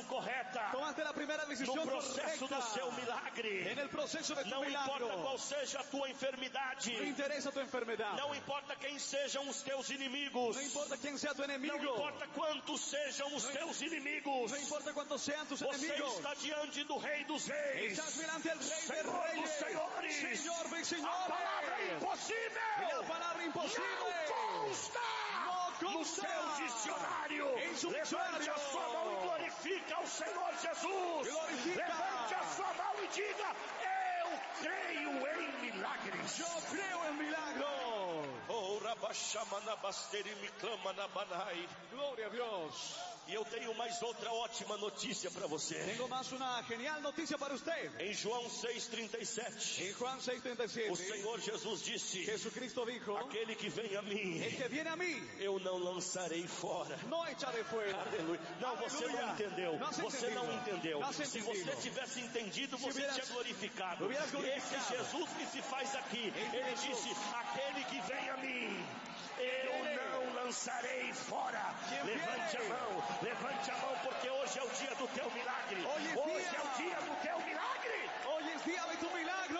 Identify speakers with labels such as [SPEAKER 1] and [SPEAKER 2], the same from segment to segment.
[SPEAKER 1] correta.
[SPEAKER 2] Tomaste la primera decisión
[SPEAKER 1] No processo
[SPEAKER 2] correcta.
[SPEAKER 1] do seu milagre.
[SPEAKER 2] En el proceso de tu
[SPEAKER 1] Não
[SPEAKER 2] milagro.
[SPEAKER 1] importa qual seja a tua enfermidade.
[SPEAKER 2] No interesa tu enfermedad.
[SPEAKER 1] Não importa quem sejam os teus inimigos.
[SPEAKER 2] No importa quién sea tu enemigo.
[SPEAKER 1] Não importa quantos sejam os teus inimigos.
[SPEAKER 2] No importa cuántos sean tus
[SPEAKER 1] Você
[SPEAKER 2] enemigos.
[SPEAKER 1] está diante do Rei dos Reis.
[SPEAKER 2] Estás delante del Rey de
[SPEAKER 1] Senhor dos
[SPEAKER 2] Reyes.
[SPEAKER 1] Senhores.
[SPEAKER 2] Señor de
[SPEAKER 1] A
[SPEAKER 2] Señores.
[SPEAKER 1] palavra impossível.
[SPEAKER 2] La palabra imposible.
[SPEAKER 1] Não consta.
[SPEAKER 2] No
[SPEAKER 1] No
[SPEAKER 2] consta.
[SPEAKER 1] seu dicionário.
[SPEAKER 2] Em su
[SPEAKER 1] Levante
[SPEAKER 2] dicionário.
[SPEAKER 1] a sua mão e glorifica ao Senhor Jesus.
[SPEAKER 2] Glorifica.
[SPEAKER 1] Levante a sua mão e diga: eu creio em milagres.
[SPEAKER 2] Yo creo en milagros.
[SPEAKER 1] Oh, Rabashamanabasteri me clama na banai.
[SPEAKER 2] Gloria a Dios.
[SPEAKER 1] E eu tenho mais outra ótima notícia para você.
[SPEAKER 2] Tengo más una genial noticia para usted.
[SPEAKER 1] Em João 6,37,
[SPEAKER 2] En Juan
[SPEAKER 1] o
[SPEAKER 2] 6:37,
[SPEAKER 1] Senhor Jesus disse:
[SPEAKER 2] Jesucristo dijo,
[SPEAKER 1] aquele que vem a mim,
[SPEAKER 2] el que viene a mí,
[SPEAKER 1] eu não lançarei fora.
[SPEAKER 2] no echaré fuera.
[SPEAKER 1] Aleluia. Não, você não entendeu.
[SPEAKER 2] No has
[SPEAKER 1] Você não
[SPEAKER 2] entendido.
[SPEAKER 1] entendeu.
[SPEAKER 2] No has
[SPEAKER 1] Se
[SPEAKER 2] entendido.
[SPEAKER 1] você tivesse entendido, você
[SPEAKER 2] hubieras-
[SPEAKER 1] tinha glorificado.
[SPEAKER 2] hubieras glorificado.
[SPEAKER 1] Esse Jesus que se faz aqui, ele
[SPEAKER 2] Jesus.
[SPEAKER 1] disse: aquele que vem a mim, eu não lançarei fora. Levante a mão, porque hoje é o dia do teu milagre.
[SPEAKER 2] Hoje é
[SPEAKER 1] Hoje
[SPEAKER 2] dia.
[SPEAKER 1] é o dia do teu milagre.
[SPEAKER 2] Hoy es día de tu milagro.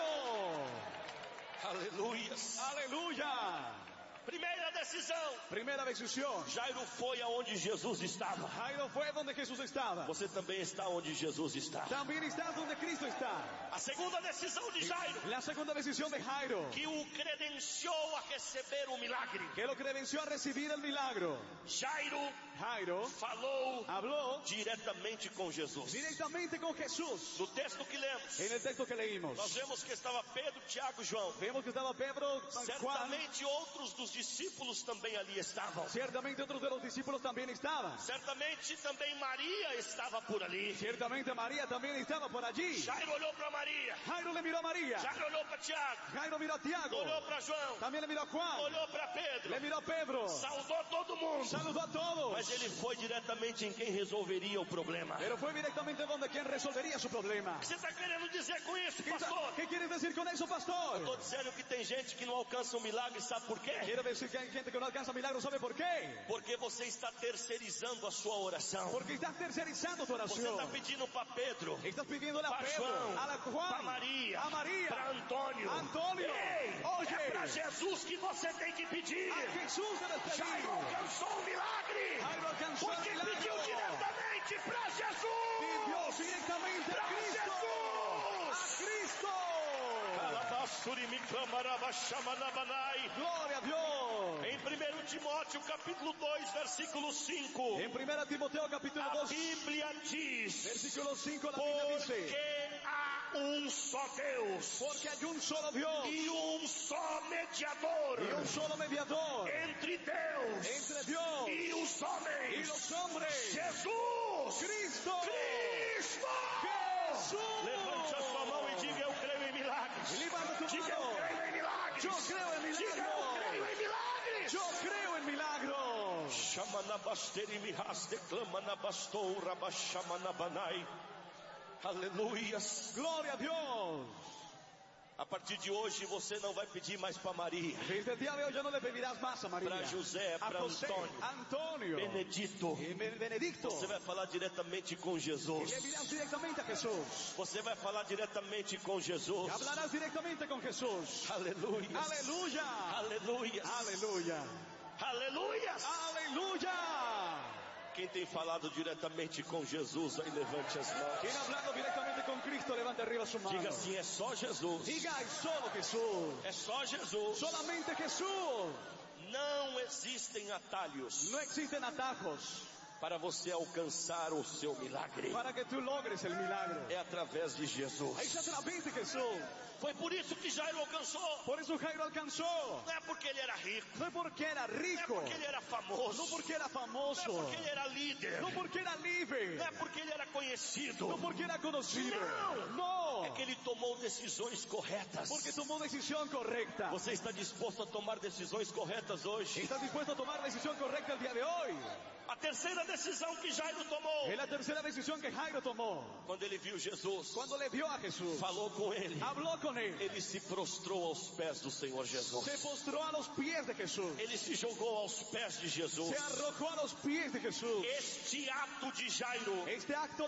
[SPEAKER 1] Aleluias.
[SPEAKER 2] Aleluya.
[SPEAKER 1] Primeira decisão.
[SPEAKER 2] Primera decisión.
[SPEAKER 1] Jairo foi aonde Jesus estava.
[SPEAKER 2] Jairo fue donde Jesús estaba.
[SPEAKER 1] Você também está onde Jesus está.
[SPEAKER 2] También estás donde Cristo está.
[SPEAKER 1] A segunda decisão de Jairo,
[SPEAKER 2] La segunda decisión de Jairo,
[SPEAKER 1] que o credenciou a receber o milagre.
[SPEAKER 2] que lo credenció a recibir el milagro.
[SPEAKER 1] Jairo
[SPEAKER 2] Jairo
[SPEAKER 1] falou
[SPEAKER 2] habló
[SPEAKER 1] diretamente com Jesus.
[SPEAKER 2] directamente con Jesús.
[SPEAKER 1] No texto que lemos,
[SPEAKER 2] En el texto que
[SPEAKER 1] nós
[SPEAKER 2] leímos,
[SPEAKER 1] vemos que estava Pedro, Tiago e João.
[SPEAKER 2] vemos que estaba Pedro, San Juan.
[SPEAKER 1] Certamente outros dos discípulos também ali estavam.
[SPEAKER 2] Ciertamente otros de los discípulos también estaban.
[SPEAKER 1] Certamente também Maria estava por ali.
[SPEAKER 2] Ciertamente María también estaba por allí.
[SPEAKER 1] Jairo olhou para Maria.
[SPEAKER 2] Jairo le miró a María.
[SPEAKER 1] Jairo olhou para Tiago.
[SPEAKER 2] Jairo miró a Tiago.
[SPEAKER 1] Olhou para João.
[SPEAKER 2] También le miró a Juan.
[SPEAKER 1] Olhou para Pedro.
[SPEAKER 2] Le miró a Pedro.
[SPEAKER 1] Saudou todo mundo.
[SPEAKER 2] Saludó a todos.
[SPEAKER 1] Mas ele foi diretamente em quem resolveria o problema.
[SPEAKER 2] Pero fue directamente donde quien resolvería su problema.
[SPEAKER 1] O que você está querendo dizer com isso,
[SPEAKER 2] ¿Qué,
[SPEAKER 1] pastor?
[SPEAKER 2] ¿Qué quieres decir con eso,
[SPEAKER 1] Estou
[SPEAKER 2] pastor?
[SPEAKER 1] dizendo que tem gente que não alcança o milagre, sabe por quê?
[SPEAKER 2] Quiero decir que hay gente que no alcanza milagros, ¿sabe por qué?
[SPEAKER 1] Porque você está terceirizando a sua oração.
[SPEAKER 2] Porque estás tercerizando tu
[SPEAKER 1] Você está
[SPEAKER 2] oración.
[SPEAKER 1] pedindo para Pedro,
[SPEAKER 2] Estás pidiéndole a
[SPEAKER 1] para
[SPEAKER 2] Pedro,
[SPEAKER 1] João,
[SPEAKER 2] a la
[SPEAKER 1] para
[SPEAKER 2] Juan,
[SPEAKER 1] Maria,
[SPEAKER 2] a María,
[SPEAKER 1] para Antônio.
[SPEAKER 2] Antônio.
[SPEAKER 1] Ei,
[SPEAKER 2] Oye.
[SPEAKER 1] é para Jesus que você tem que pedir.
[SPEAKER 2] a Jesús debes
[SPEAKER 1] Jairo
[SPEAKER 2] pedir.
[SPEAKER 1] alcançou o milagre.
[SPEAKER 2] Jairo alcanzó el
[SPEAKER 1] Porque
[SPEAKER 2] milagro.
[SPEAKER 1] pediu diretamente para
[SPEAKER 2] Pidió
[SPEAKER 1] Jesus.
[SPEAKER 2] directamente a
[SPEAKER 1] Para
[SPEAKER 2] Cristo. A Cristo. Gloria a Dios.
[SPEAKER 1] Em 1 Timóteo capítulo 2 versículo 5,
[SPEAKER 2] En 1 Timoteo capítulo
[SPEAKER 1] a
[SPEAKER 2] 2,
[SPEAKER 1] Bíblia diz:
[SPEAKER 2] versículo 5, la Biblia dice,
[SPEAKER 1] porque há só Deus
[SPEAKER 2] porque hay un solo Dios
[SPEAKER 1] e só mediador
[SPEAKER 2] y un solo mediador
[SPEAKER 1] entre Deus
[SPEAKER 2] entre Dios
[SPEAKER 1] e os
[SPEAKER 2] y
[SPEAKER 1] homens,
[SPEAKER 2] los hombres,
[SPEAKER 1] Jesus
[SPEAKER 2] Cristo.
[SPEAKER 1] Cristo.
[SPEAKER 2] Jesús.
[SPEAKER 1] Levante a sua mão e diga: eu creio em milagres.
[SPEAKER 2] Levanta tu
[SPEAKER 1] Diga: eu
[SPEAKER 2] mano.
[SPEAKER 1] creio em milagres.
[SPEAKER 2] Yo creo en
[SPEAKER 1] Diga: eu
[SPEAKER 2] milagros.
[SPEAKER 1] creio em milagres.
[SPEAKER 2] Yo creo en milagros.
[SPEAKER 1] Chama na basteri mirras, declama na bastou, rabachama na banai. Aleluias.
[SPEAKER 2] Gloria a Dios.
[SPEAKER 1] A partir de hoje você não vai pedir mais para Maria,
[SPEAKER 2] Desde el día de hoy ya no le pedirás más a María,
[SPEAKER 1] para José,
[SPEAKER 2] a
[SPEAKER 1] para
[SPEAKER 2] José,
[SPEAKER 1] Antônio,
[SPEAKER 2] Antonio
[SPEAKER 1] Benedito.
[SPEAKER 2] y Benedicto.
[SPEAKER 1] Você vai falar diretamente com Jesus.
[SPEAKER 2] Le dirás directamente a Jesús.
[SPEAKER 1] Você vai falar diretamente com Jesus.
[SPEAKER 2] Hablarás directamente con Jesús.
[SPEAKER 1] Aleluia.
[SPEAKER 2] Aleluya.
[SPEAKER 1] Aleluia.
[SPEAKER 2] Aleluya.
[SPEAKER 1] Aleluia.
[SPEAKER 2] Aleluya.
[SPEAKER 1] Quem tem falado diretamente com Jesus, aí levante as mãos.
[SPEAKER 2] Quien hablando directamente con Cristo, levante arriba su mano.
[SPEAKER 1] Diga assim: é só Jesus.
[SPEAKER 2] Diga, es solo Jesús.
[SPEAKER 1] É só Jesus.
[SPEAKER 2] Solamente Jesús.
[SPEAKER 1] Não existem atalhos
[SPEAKER 2] No existen atajos
[SPEAKER 1] para você alcançar o seu milagre.
[SPEAKER 2] para que tú logres el milagro.
[SPEAKER 1] É através de
[SPEAKER 2] Es
[SPEAKER 1] Jesus.
[SPEAKER 2] a través de Jesús.
[SPEAKER 1] Foi por isso que Jairo alcançou.
[SPEAKER 2] Por eso Jairo alcanzó.
[SPEAKER 1] Não é porque ele era rico,
[SPEAKER 2] No es porque era
[SPEAKER 1] não é
[SPEAKER 2] rico.
[SPEAKER 1] porque ele era famoso,
[SPEAKER 2] No porque era
[SPEAKER 1] não é
[SPEAKER 2] famoso.
[SPEAKER 1] porque ele era líder,
[SPEAKER 2] No porque era libre.
[SPEAKER 1] não é porque ele era conhecido.
[SPEAKER 2] No porque era conocido.
[SPEAKER 1] No. É
[SPEAKER 2] No.
[SPEAKER 1] que ele tomou decisões corretas.
[SPEAKER 2] Porque tomó decisión correcta.
[SPEAKER 1] Você está disposto a tomar decisões corretas hoje?
[SPEAKER 2] ¿Estás dispuesto a tomar decisión correcta el día de hoy?
[SPEAKER 1] A terceira decisão que Jairo tomou,
[SPEAKER 2] Es la tercera decisión que Jairo tomó.
[SPEAKER 1] quando ele viu Jesus,
[SPEAKER 2] Cuando le vio a Jesús,
[SPEAKER 1] falou com ele,
[SPEAKER 2] habló con él.
[SPEAKER 1] ele se prostrou aos pés do Senhor Jesus.
[SPEAKER 2] Se postró a los pies de Jesús.
[SPEAKER 1] Ele se jogou aos pés de Jesus.
[SPEAKER 2] Se arrojó a los pies de Jesús.
[SPEAKER 1] Este ato de Jairo
[SPEAKER 2] Este acto